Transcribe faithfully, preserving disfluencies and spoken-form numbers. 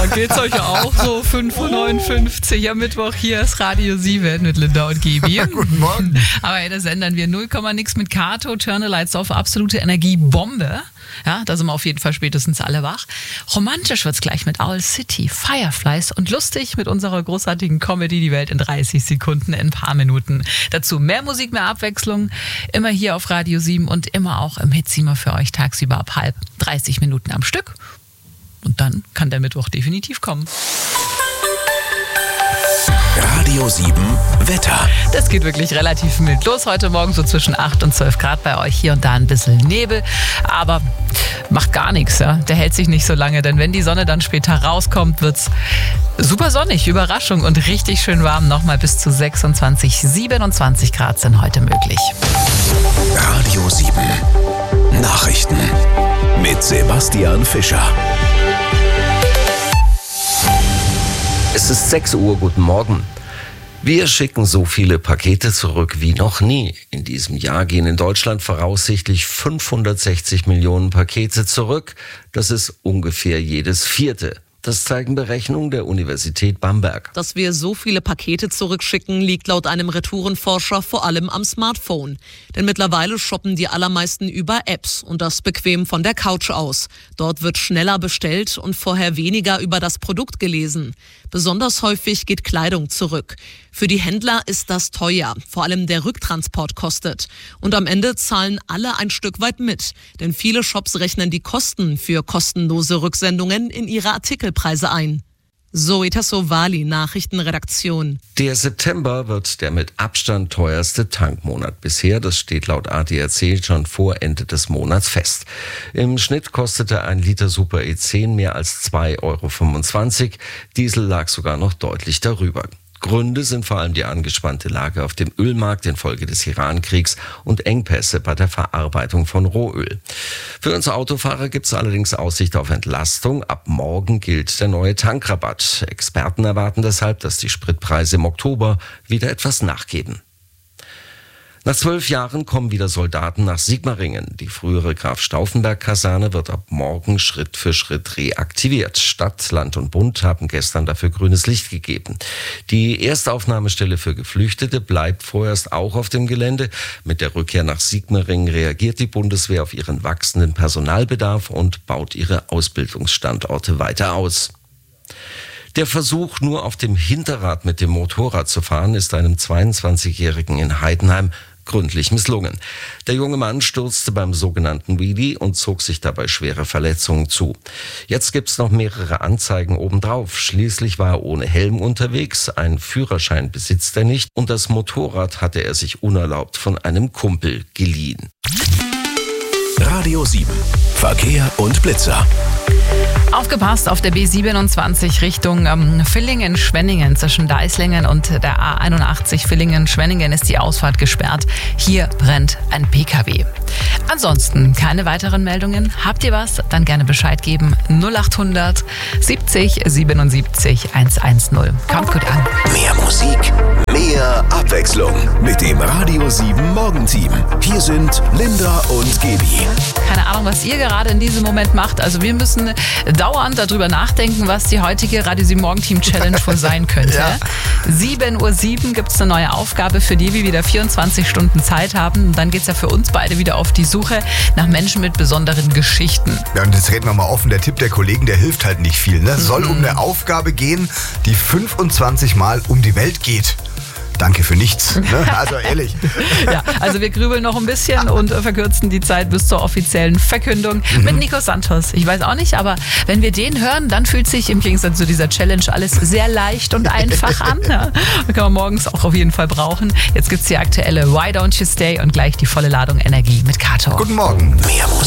geht's euch auch so? fünf Uhr neunundfünfzig am Mittwoch. Hier ist Radio sieben mit Linda und Gibi. Guten Morgen. Aber ey, das ändern wir. null, nix mit Kato, Turn the Lights Off, absolute Energiebombe. Ja, da sind wir auf jeden Fall spätestens alle wach. Romantisch wird's gleich mit Owl City, Fireflies und lustig mit unserer großartigen Comedy Die Welt in dreißig Sekunden in ein paar Minuten. Dazu mehr Musik, mehr Abwechslung. Immer hier auf Radio sieben und immer auch im Hitzimmer für euch tagsüber ab halb. dreißig Minuten am Stück. Und dann kann der Mittwoch definitiv kommen. Radio sieben Wetter. Das geht wirklich relativ mild los heute Morgen, so zwischen acht und zwölf Grad bei euch. Hier und da ein bisschen Nebel, aber macht gar nichts. Ja? Der hält sich nicht so lange, denn wenn die Sonne dann später rauskommt, wird's super sonnig, Überraschung und richtig schön warm. Nochmal bis zu sechsundzwanzig, siebenundzwanzig Grad sind heute möglich. Radio sieben Nachrichten mit Sebastian Fischer. Es ist sechs Uhr, guten Morgen. Wir schicken so viele Pakete zurück wie noch nie. In diesem Jahr gehen in Deutschland voraussichtlich fünfhundertsechzig Millionen Pakete zurück. Das ist ungefähr jedes vierte. Das zeigen Berechnungen der Universität Bamberg. Dass wir so viele Pakete zurückschicken, liegt laut einem Retourenforscher vor allem am Smartphone. Denn mittlerweile shoppen die allermeisten über Apps und das bequem von der Couch aus. Dort wird schneller bestellt und vorher weniger über das Produkt gelesen. Besonders häufig geht Kleidung zurück. Für die Händler ist das teuer. Vor allem der Rücktransport kostet. Und am Ende zahlen alle ein Stück weit mit. Denn viele Shops rechnen die Kosten für kostenlose Rücksendungen in ihre Artikelpreise ein. Zoe Tassovali, Nachrichtenredaktion. Der September wird der mit Abstand teuerste Tankmonat bisher. Das steht laut A D A C schon vor Ende des Monats fest. Im Schnitt kostete ein Liter Super E zehn mehr als zwei Euro fünfundzwanzig. Diesel lag sogar noch deutlich darüber. Gründe sind vor allem die angespannte Lage auf dem Ölmarkt infolge des Iran-Kriegs und Engpässe bei der Verarbeitung von Rohöl. Für uns Autofahrer gibt es allerdings Aussicht auf Entlastung. Ab morgen gilt der neue Tankrabatt. Experten erwarten deshalb, dass die Spritpreise im Oktober wieder etwas nachgeben. Nach zwölf Jahren kommen wieder Soldaten nach Sigmaringen. Die frühere Graf-Stauffenberg-Kaserne wird ab morgen Schritt für Schritt reaktiviert. Stadt, Land und Bund haben gestern dafür grünes Licht gegeben. Die Erstaufnahmestelle für Geflüchtete bleibt vorerst auch auf dem Gelände. Mit der Rückkehr nach Sigmaringen reagiert die Bundeswehr auf ihren wachsenden Personalbedarf und baut ihre Ausbildungsstandorte weiter aus. Der Versuch, nur auf dem Hinterrad mit dem Motorrad zu fahren, ist einem zweiundzwanzigjährigen in Heidenheim gründlich misslungen. Der junge Mann stürzte beim sogenannten Wheelie und zog sich dabei schwere Verletzungen zu. Jetzt gibt's noch mehrere Anzeigen obendrauf. Schließlich war er ohne Helm unterwegs, einen Führerschein besitzt er nicht und das Motorrad hatte er sich unerlaubt von einem Kumpel geliehen. Radio sieben Verkehr und Blitzer. Aufgepasst auf der B siebenundzwanzig Richtung ähm, Villingen-Schwenningen. Zwischen Deislingen und der A einundachtzig Villingen-Schwenningen ist die Ausfahrt gesperrt. Hier brennt ein P K W. Ansonsten keine weiteren Meldungen. Habt ihr was? Dann gerne Bescheid geben. null achthundert siebzig siebenundsiebzig hundertzehn. Kommt gut an. Mehr Musik, mehr Abwechslung mit dem Radio sieben Morgenteam. Hier sind Linda und Gibi. Keine Ahnung, was ihr gerade in diesem Moment macht. Also wir müssen dauernd darüber nachdenken, was die heutige Radio sieben Morgenteam Challenge wohl sein könnte. Ja. sieben Uhr sieben gibt es eine neue Aufgabe, für die wir wieder vierundzwanzig Stunden Zeit haben. Und dann geht es ja für uns beide wieder auf die Suche nach Menschen mit besonderen Geschichten. Ja, und jetzt reden wir mal offen, der Tipp der Kollegen, der hilft halt nicht viel. Ne? Soll um eine Aufgabe gehen, die fünfundzwanzig Mal um die Welt geht. Danke für nichts. Ne? Also ehrlich. Ja, also wir grübeln noch ein bisschen und verkürzen die Zeit bis zur offiziellen Verkündung mhm. mit Nico Santos. Ich weiß auch nicht, aber wenn wir den hören, dann fühlt sich im Gegensatz zu dieser Challenge alles sehr leicht und einfach an. Ja? Das kann man morgens auch auf jeden Fall brauchen. Jetzt gibt's die aktuelle Why Don't You Stay und gleich die volle Ladung Energie mit Kato. Guten Morgen. Mehr Musik.